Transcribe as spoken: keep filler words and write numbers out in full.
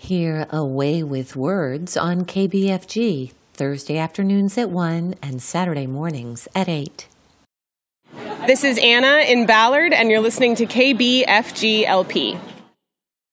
Hear A Way with Words on K B F G, Thursday afternoons at one and Saturday mornings at eight. This is Anna in Ballard, and you're listening to K B F G L P.